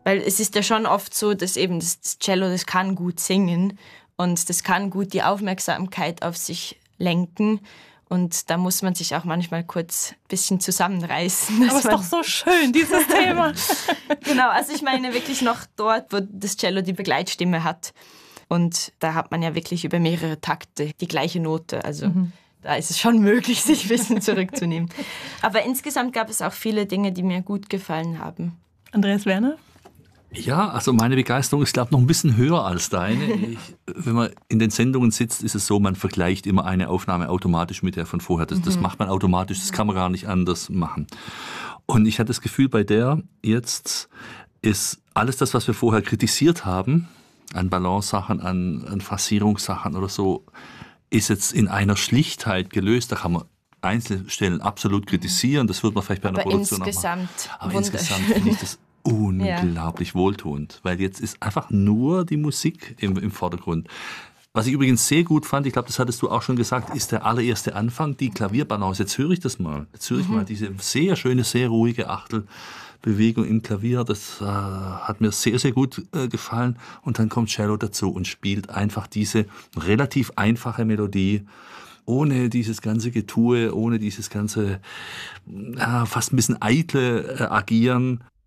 Weil es ist ja schon oft so, dass eben das Cello, das kann gut singen und das kann gut die Aufmerksamkeit auf sich lenken. Und da muss man sich auch manchmal kurz ein bisschen zusammenreißen. Aber es ist doch so schön, dieses Thema. Genau, also ich meine wirklich noch dort, wo das Cello die Begleitstimme hat. Und da hat man ja wirklich über mehrere Takte die gleiche Note. Also da ist es schon möglich, sich ein bisschen zurückzunehmen. Aber insgesamt gab es auch viele Dinge, die mir gut gefallen haben. Andreas Werner? Ja, also meine Begeisterung ist, glaube ich, noch ein bisschen höher als deine. Wenn man in den Sendungen sitzt, ist es so, man vergleicht immer eine Aufnahme automatisch mit der von vorher. Das macht man automatisch, das kann man gar nicht anders machen. Und ich hatte das Gefühl, bei der jetzt ist alles das, was wir vorher kritisiert haben, an Balance-Sachen, an Phrasierungssachen oder so, ist jetzt in einer Schlichtheit gelöst. Da kann man einzelne Stellen absolut kritisieren. Das wird man vielleicht bei einer Produktion noch machen. Aber insgesamt finde ich das unglaublich wohltuend, weil jetzt ist einfach nur die Musik im Vordergrund. Was ich übrigens sehr gut fand, ich glaube, das hattest du auch schon gesagt, ist der allererste Anfang, die Klavierbalance. Jetzt höre ich das mal. Jetzt höre ich mal diese sehr schöne, sehr ruhige Achtelbewegung im Klavier. Das hat mir sehr, sehr gut gefallen. Und dann kommt Cello dazu und spielt einfach diese relativ einfache Melodie, ohne dieses ganze Getue, ohne dieses ganze fast ein bisschen eitle Agieren.